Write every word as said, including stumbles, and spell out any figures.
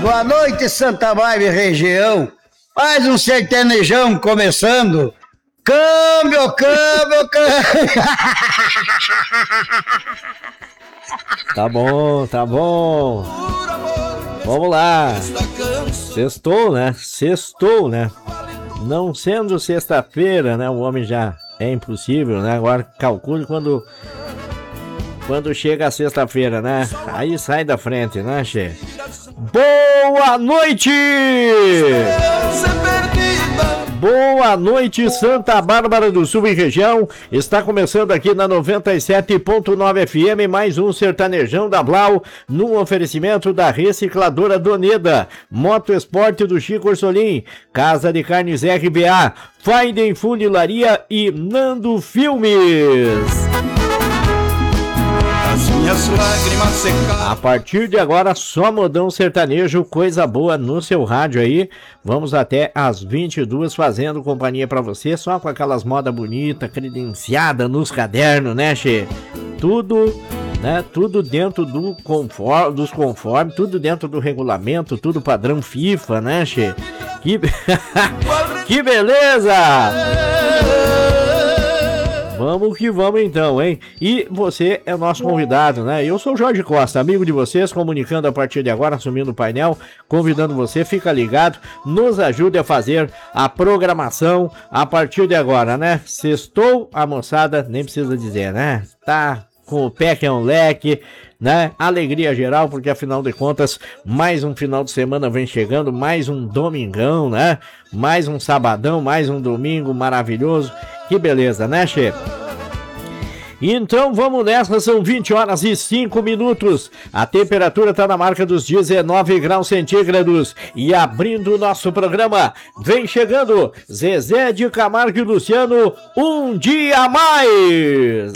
Boa noite, Santa Bárbara região. Mais um sertanejão começando. Câmbio, câmbio, câmbio. Tá bom, tá bom. Vamos lá. Sextou, né? Sextou, né? Não sendo sexta-feira, né? O homem já é impossível, né? Agora calcule quando quando chega a sexta-feira, né? Aí sai da frente, né, che? Boa noite! Boa noite, Santa Bárbara do Sul e região. Está começando aqui na noventa e sete ponto nove F M mais um sertanejão da Blau, num oferecimento da Recicladora Doneda, Moto Esporte do Chico Orsolim, Casa de Carnes R B A, Faiden Funilaria e Nando Filmes. A partir de agora, só modão sertanejo, coisa boa no seu rádio aí. Vamos até às vinte e duas fazendo companhia pra você, só com aquelas modas bonitas, credenciadas nos cadernos, né, che? Tudo, né? Tudo dentro do conforme, dos conformes, tudo dentro do regulamento, tudo padrão FIFA, né, che? Que, que beleza! Vamos que vamos então, hein? E você é nosso convidado, né? Eu sou o Jorge Costa, amigo de vocês, comunicando a partir de agora, assumindo o painel, convidando você, fica ligado, nos ajude a fazer a programação a partir de agora, né? Sextou, a moçada, nem precisa dizer, né? Tá com o pé que é um leque, né? Alegria geral, porque afinal de contas, mais um final de semana vem chegando, mais um domingão, né? Mais um sabadão, mais um domingo maravilhoso. Que beleza, né, che? Então vamos nessa, são vinte horas e cinco minutos. A temperatura está na marca dos dezenove graus centígrados. E abrindo o nosso programa, vem chegando Zezé de Camargo e Luciano, um dia a mais.